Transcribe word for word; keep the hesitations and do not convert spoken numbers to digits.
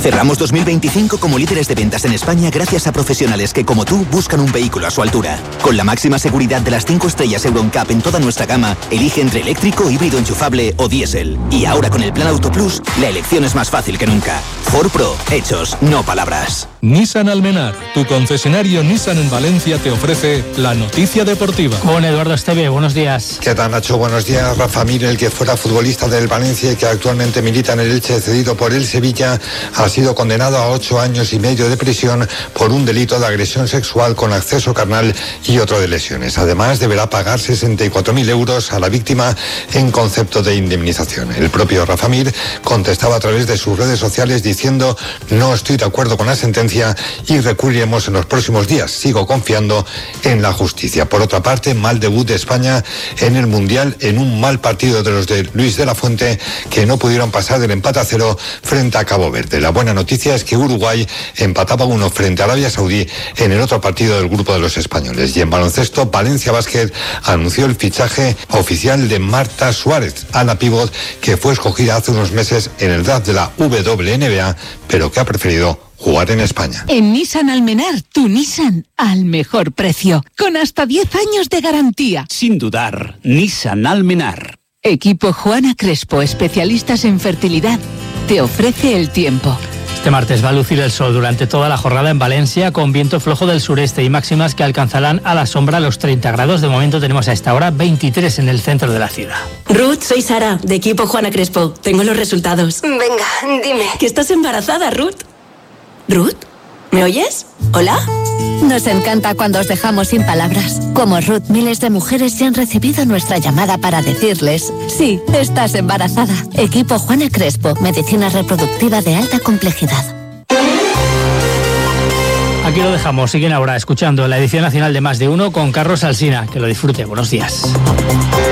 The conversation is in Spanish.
Cerramos dos mil veinticinco como líderes de ventas en España gracias a profesionales que, como tú, buscan un vehículo a su altura. Con la máxima seguridad de las cinco estrellas Euro N C A P en toda nuestra gama, elige entre eléctrico, híbrido enchufable o diésel. Y ahora con el plan Auto Plus, la elección es más fácil que nunca. Ford Pro, hechos, no palabras. Nissan Almenar, tu concesionario Nissan en Valencia, te ofrece la noticia deportiva. Con Eduardo Esteve, buenos días. ¿Qué tal, Nacho? Buenos días. Rafa Mir, el que fuera futbolista del Valencia y que actualmente milita en el Elche, cedido por el Sevilla, ha sido condenado a ocho años y medio de prisión por un delito de agresión sexual con acceso carnal y otro de lesiones. Además, deberá pagar sesenta y cuatro mil euros a la víctima en concepto de indemnización. El propio Rafa Mir contestaba a través de sus redes sociales diciendo: no estoy de acuerdo con la sentencia y recurriremos en los próximos días. Sigo confiando en la justicia. Por otra parte, mal debut de España en el Mundial en un mal partido de los de Luis de la Fuente, que no pudieron pasar del empate a cero frente a Cabo Verde. La buena noticia es que Uruguay empataba uno frente a Arabia Saudí en el otro partido del grupo de los españoles. Y en baloncesto, Valencia Basket anunció el fichaje oficial de Marta Suárez, ala pívot, que fue escogida hace unos meses en el draft de la W N B A, pero que ha preferido jugar en España. En Nissan Almenar, tu Nissan al mejor precio, con hasta diez años de garantía. Sin dudar, Nissan Almenar. Equipo Juana Crespo, especialistas en fertilidad, te ofrece el tiempo. Este martes va a lucir el sol durante toda la jornada en Valencia, con viento flojo del sureste y máximas que alcanzarán a la sombra los treinta grados. De momento tenemos a esta hora veintitrés en el centro de la ciudad. Ruth, soy Sara, de Equipo Juana Crespo. Tengo los resultados. Venga, dime. ¿Que estás embarazada, Ruth? ¿Ruth? ¿Me oyes? ¿Hola? Nos encanta cuando os dejamos sin palabras. Como Ruth, miles de mujeres ya han recibido nuestra llamada para decirles: sí, estás embarazada. Equipo Juana Crespo, medicina reproductiva de alta complejidad. Aquí lo dejamos. Siguen ahora escuchando la edición nacional de Más de Uno con Carlos Alsina. Que lo disfrute. Buenos días.